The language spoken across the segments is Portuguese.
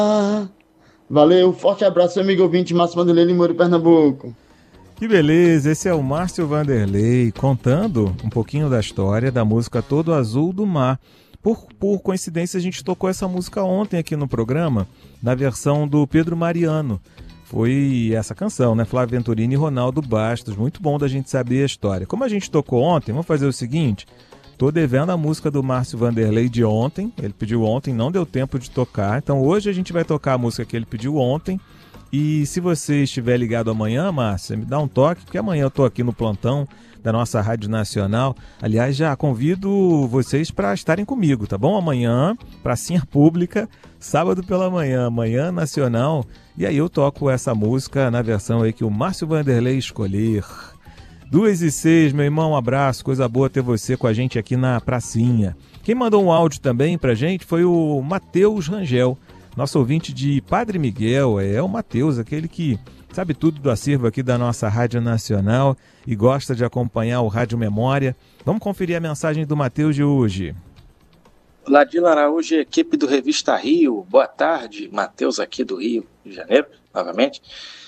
Valeu, forte abraço, amigo ouvinte, Márcio Vanderlei Limoeiro, Pernambuco. Que beleza, esse é o Márcio Vanderlei contando um pouquinho da história da música Todo Azul do Mar. Por coincidência, a gente tocou essa música ontem aqui no programa, na versão do Pedro Mariano. Foi essa canção, né? Flávio Venturini e Ronaldo Bastos. Muito bom da gente saber a história. Como a gente tocou ontem, vamos fazer o seguinte: tô devendo a música do Márcio Vanderlei de ontem. Ele pediu ontem, não deu tempo de tocar. Então hoje a gente vai tocar a música que ele pediu ontem. E se você estiver ligado amanhã, Márcia, me dá um toque, porque amanhã eu estou aqui no plantão da nossa Rádio Nacional. Aliás, já convido vocês para estarem comigo, tá bom? Amanhã, pracinha pública, sábado pela manhã, Manhã Nacional. E aí eu toco essa música na versão aí que o Márcio Vanderlei escolher. 2h06, meu irmão, um abraço, coisa boa ter você com a gente aqui na pracinha. Quem mandou um áudio também pra gente foi o Matheus Rangel. Nosso ouvinte de Padre Miguel, é o Matheus, aquele que sabe tudo do acervo aqui da nossa Rádio Nacional e gosta de acompanhar o Rádio Memória. Vamos conferir a mensagem do Matheus de hoje. Olá, Dylan Araújo, equipe do Revista Rio. Boa tarde, Matheus aqui do Rio de Janeiro, novamente.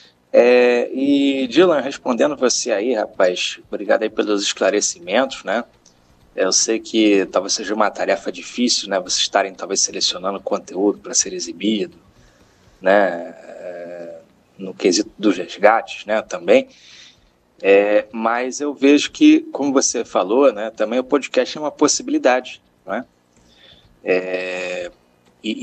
E Dylan, respondendo você aí, rapaz, obrigado aí pelos esclarecimentos, né? Eu sei que talvez seja uma tarefa difícil, né? Vocês estarem talvez selecionando conteúdo para ser exibido, né? No quesito dos resgates, né? Também. Mas eu vejo que, como você falou, né? Também o podcast é uma possibilidade, né?